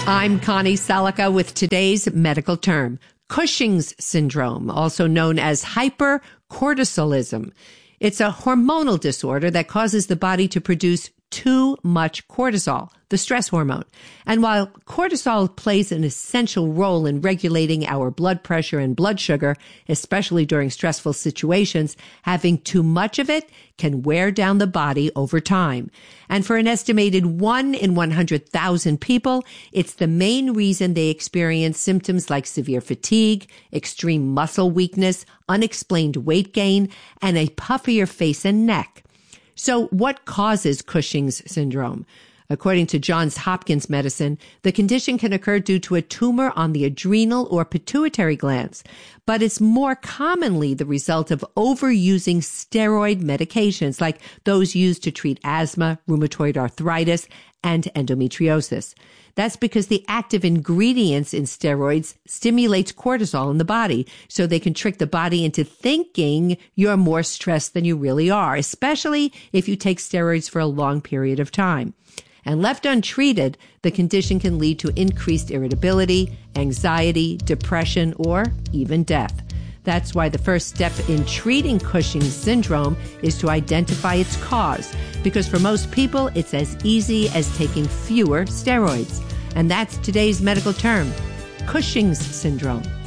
I'm Connie Salica with today's medical term, Cushing's syndrome, also known as hypercortisolism. It's a hormonal disorder that causes the body to produce too much cortisol, the stress hormone. And while cortisol plays an essential role in regulating our blood pressure and blood sugar, especially during stressful situations, having too much of it can wear down the body over time. And for an estimated 1 in 100,000 people, it's the main reason they experience symptoms like severe fatigue, extreme muscle weakness, unexplained weight gain, and a puffier face and neck. So what causes Cushing's syndrome? According to Johns Hopkins Medicine, the condition can occur due to a tumor on the adrenal or pituitary glands, but it's more commonly the result of overusing steroid medications like those used to treat asthma, rheumatoid arthritis, and endometriosis. That's because the active ingredients in steroids stimulates cortisol in the body, so they can trick the body into thinking you're more stressed than you really are, especially if you take steroids for a long period of time. And left untreated, the condition can lead to increased irritability, anxiety, depression, or even death. That's why the first step in treating Cushing's syndrome is to identify its cause, because for most people, it's as easy as taking fewer steroids. And that's today's medical term, Cushing's syndrome.